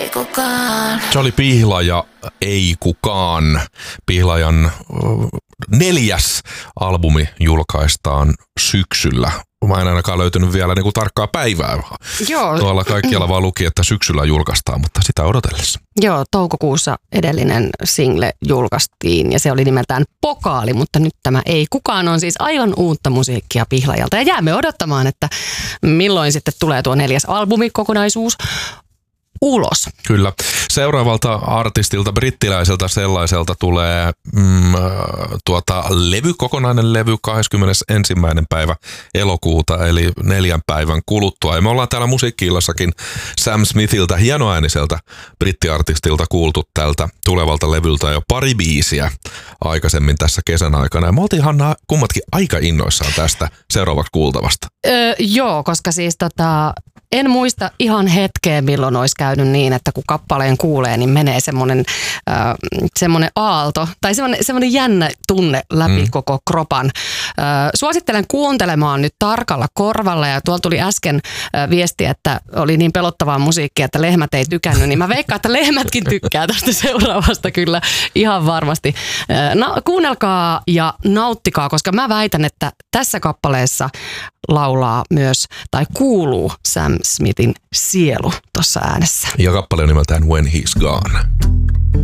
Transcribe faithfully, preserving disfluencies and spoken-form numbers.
ei kukaan. Se oli Pihlaja, ei kukaan. Pihlajan neljäs albumi julkaistaan syksyllä. Mä en ainakaan löytynyt vielä niinku tarkkaa päivää. Joo. Tuolla kaikkialla vaan luki, että syksyllä julkaistaan, mutta sitä odotellessa. Joo, toukokuussa edellinen single julkaistiin ja se oli nimeltään Pokaali, mutta nyt tämä Ei kukaan on siis aivan uutta musiikkia Pihlajalta. Ja jäämme odottamaan, että milloin sitten tulee tuo neljäs albumikokonaisuus ulos. Kyllä. Seuraavalta artistilta, brittiläiseltä sellaiselta tulee mm, tuota, levy, kokonainen levy kahdeskymmenesensimmäinen päivä elokuuta, eli neljän päivän kuluttua. Ja me ollaan täällä Musiikki-illassakin Sam Smithiltä, hienoääniseltä brittiartistilta kuultu tältä tulevalta levyltä jo pari biisiä aikaisemmin tässä kesän aikana. Ja me oltiin Hanna kummatkin aika innoissaan tästä seuraavaksi kuultavasta. Öö, joo, koska siis tota, en muista ihan hetkeä, milloin olisi käynyt niin, että kun kappaleen kuulee, niin menee semmoinen, äh, semmoinen aalto tai semmoinen, semmoinen jännä tunne läpi mm. koko kropan. Äh, suosittelen kuuntelemaan nyt tarkalla korvalla ja tuolla tuli äsken äh, viesti, että oli niin pelottavaa musiikkia, että lehmät ei tykännyt, niin mä veikkaan, että lehmätkin tykkää tästä seuraavasta kyllä ihan varmasti. Äh, na, kuunnelkaa ja nauttikaa, koska mä väitän, että tässä kappaleessa laulaa myös tai kuuluu Sam Smithin sielu tuossa äänessä. Ja kappale on nimeltään When He's Gone.